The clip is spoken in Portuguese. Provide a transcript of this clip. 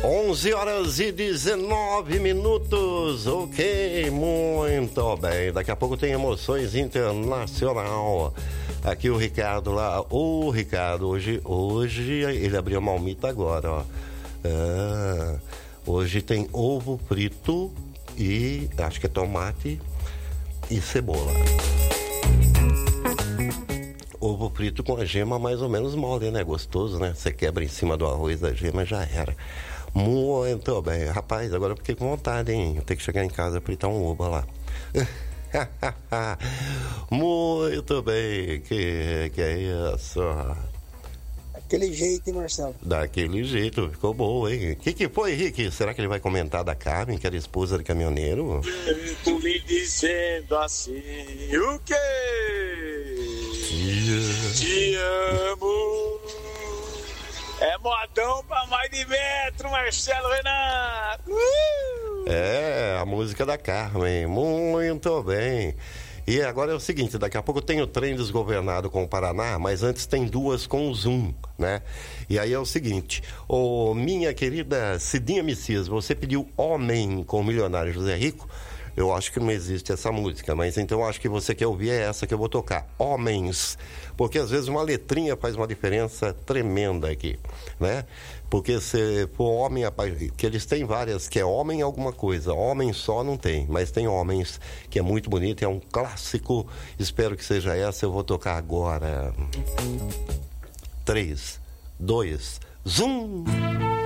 11h19. Ok, muito bem. Daqui a pouco tem Emoções Internacional. Aqui o Ricardo lá. O Ricardo, hoje ele abriu uma almita agora, ó. Hoje tem ovo frito e acho que é tomate e cebola. Ovo frito com a gema mais ou menos mole, né? Gostoso, né? Você quebra em cima do arroz da gema, já era. Muito bem. Rapaz, agora eu fiquei com vontade, hein? Eu tenho que chegar em casa e fritar um ovo lá. Muito bem. Que é isso? Daquele jeito, hein, Marcelo? Daquele jeito. Ficou bom, hein? O que foi, Rick? Será que ele vai comentar da Carmen, que era esposa do caminhoneiro? Tu me dizendo assim, o quê? Te amo. É modão pra mais de metro, Marcelo Renato. É, a música da Carmen. Muito bem. E agora é o seguinte, daqui a pouco tem o trem desgovernado com o Paraná, mas antes tem duas com o Zoom, né? E aí é o seguinte, minha querida Cidinha Messias, você pediu Homem com o milionário José Rico? Eu acho que não existe essa música, mas então eu acho que você quer ouvir é essa que eu vou tocar, Homens, porque às vezes uma letrinha faz uma diferença tremenda aqui, né? Porque se for homem, que eles têm várias, que é homem alguma coisa, homem só não tem, mas tem Homens, que é muito bonito, é um clássico, espero que seja essa, eu vou tocar agora. 3, 2, zoom!